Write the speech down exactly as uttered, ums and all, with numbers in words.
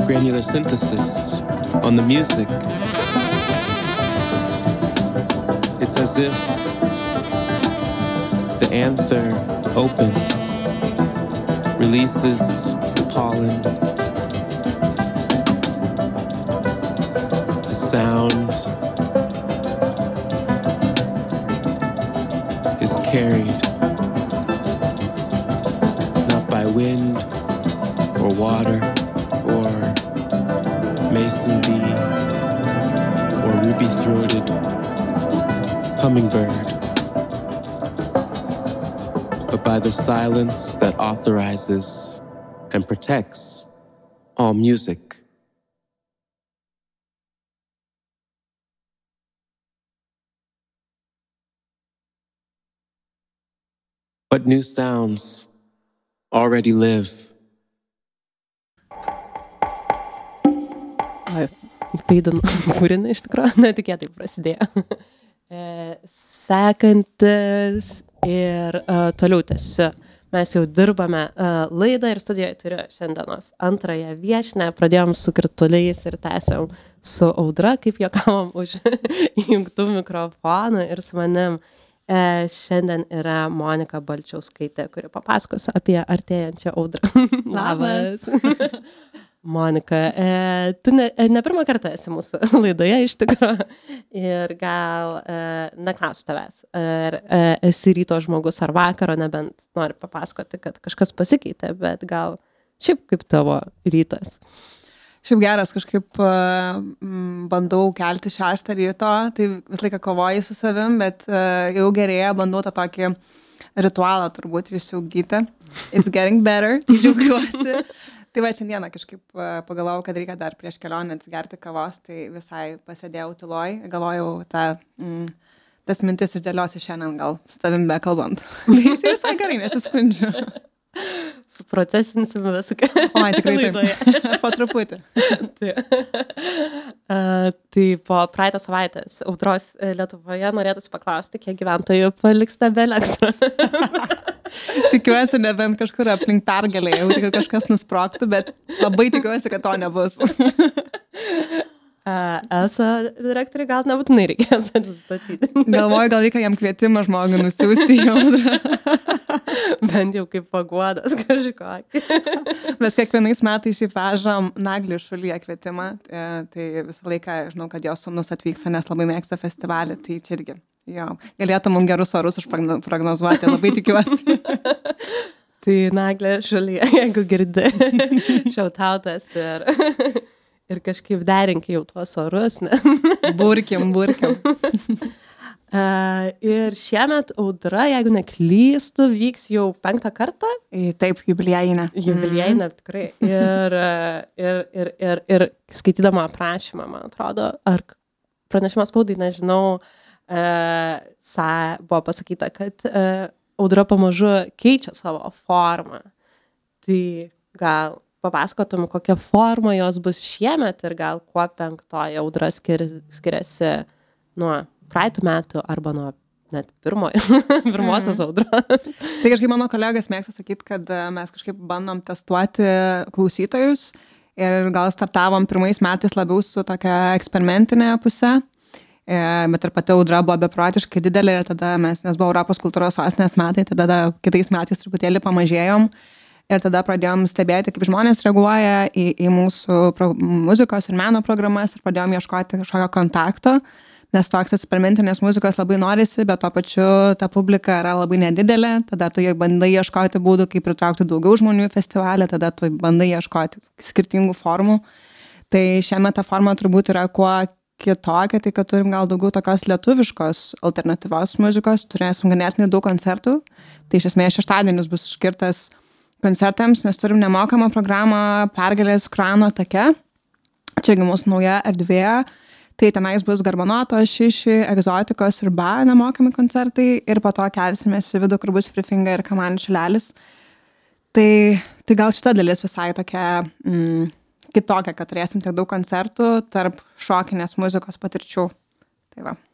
granular synthesis on the music. It's as if the anther opens, releases the pollen. The sound is carried not by wind or water or mason bee or ruby-throated hummingbird, but by the silence that authorizes and protects all music. What new sounds already live? Oi, vaidinu kūrinį iš tikrųjų, netikėtai prasidėjo. Sekantis ir uh, toliau tęsiu. Mes jau dirbame uh, laidą ir studijoje turiu šiandienos antrąją viešnią. Pradėjom su krituliais ir tęsiam su Audra, kaip juokavom už įjungtų mikrofonų ir su manim. E, šiandien yra Monika Balčiauskaitė, kuri papasakos apie artėjančią audrą. Labas. Monika, e, tu ne, ne pirmą kartą esi mūsų laidoje iš tikrųjų ir gal e, neklausiu tavęs, ar e, esi ryto žmogus ar vakaro, nebent nori papasakoti, kad kažkas pasikeitė, bet gal šiaip kaip tavo rytas. Šiaip geras, kažkaip uh, bandau kelti šeštą ryto, tai vis laiką kovoju su savim, bet uh, jau gerėja, bandau tą tokį ritualą turbūt visi ugdyti. It's getting better, tai džiaugiuosi. Tai va, šiandieną kažkaip uh, pagalvojau, kad reikia dar prieš kelionę atsigerti kavos, tai visai pasėdėjau tyloj, galvojau tą, mm, tas mintis išdėliosiu šiandien gal su tavim be kalbant. Tai visai gerai, nesiskundžiu. Suprocesinsim viską. O, tikrai taip. Po truputį. tai, uh, tai po praeitą savaitės audros Lietuvoje norėtųsi paklausti, kiek gyventojų paliks tą be elektrą. Tikiuosi, nebent kažkur aplink Pergalę, jau tik kažkas nusprogtų, bet labai tikiuosi, kad to nebus. Uh, eso direktoriui gal nebūtinai reikės atsistatyti. Galvoju, gal reikia jam kvietimą žmogų nusiųsti į audrą. Bent jau kaip paguodas kažkokį. Mes kiekvienais metais šiaip vežam Naglių šulyje kvietimą, tai visą laiką žinau, kad jos sūnus atvyksta, nes labai mėgsta festivalį, tai čia irgi, jo, galėtų mums gerus orus užprognozuoti, labai tikiuosi. Tai Naglė šulyje, jeigu girdi, šiautautas ir... Ir kažkaip derink jau tuos orus, nes... Burkim, burkim. uh, ir šiemet audra, jeigu neklystu, vyks jau penktą kartą. Taip, jubiliejinę. Jubiliejinę, mm-hmm. tikrai. Ir, ir, ir, ir, ir skaitydama aprašymą, man atrodo, ar pranešimas spaudai, nežinau, uh, sa, buvo pasakyta, kad uh, audra pamažu keičia savo formą. Tai gal... papasakotum, kokia forma jos bus šiemet ir gal kuo penktoji audra skiri, skiriasi nuo praeitų metų arba nuo net pirmojo, pirmosios audros. Tai kažkaip mano kolegas mėgsta sakyti, kad mes kažkaip bandom testuoti klausytojus ir gal startavom pirmais metais labiau su tokia eksperimentinė pusė, bet ir pati audra buvo beprotiškai didelė ir tada mes, nes buvo Europos kultūros sostinės metai, tada kitais metais truputėlį pamažėjom. Ir tada pradėjom stebėti, kaip žmonės reaguoja į, į mūsų pro, muzikos ir meno programas ir pradėjom ieškoti kažkokio kontakto, nes toks eksperimentinės muzikos labai norisi, bet tuo pačiu ta publika yra labai nedidelė, tada tu bandai ieškoti būdų, kaip pritraukti daugiau žmonių į festivalį, tada tu bandai ieškoti skirtingų formų. Tai šiame ta forma turbūt yra kuo kitokia, tai kad turim gal daugiau tokios lietuviškos alternatyvios muzikos, turėsim ganėtinai daug koncertų, tai iš esmės šeštadienis bus skirtas koncertams, nes turim nemokamą programą Pergalės Krano take. Čiagi mūsų nauja erdvė. Tai tenais bus Garbanoto, Šiši, Egzotikos ir Ba nemokami koncertai. Ir po to kelsimės į vidų, kur bus Frifinga ir Kamanių šilelis. Tai, tai gal šita dalis visai tokia mm, kitokia, kad turėsim tiek daug koncertų tarp šokinės muzikos patirčių. Tai va.